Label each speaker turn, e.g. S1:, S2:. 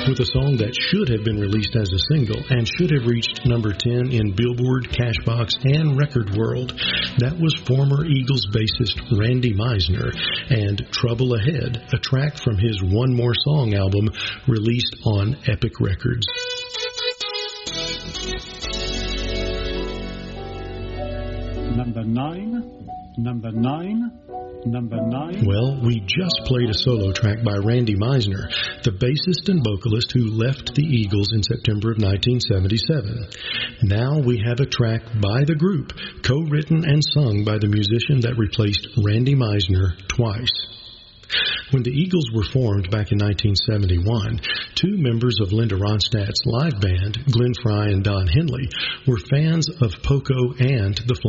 S1: with a song that should have been released as a single and should have reached number 10 in Billboard, Cashbox, and Record World. That was former Eagles bassist Randy Meisner and Trouble Ahead, a track from his One More Song album released on Epic Records.
S2: Number 9.
S1: Well, we just played a solo track by Randy Meisner, the bassist and vocalist who left the Eagles in September of 1977. Now we have a track by the group, co-written and sung by the musician that replaced Randy Meisner twice. When the Eagles were formed back in 1971, two members of Linda Ronstadt's live band, Glenn Frey and Don Henley, were fans of Poco and the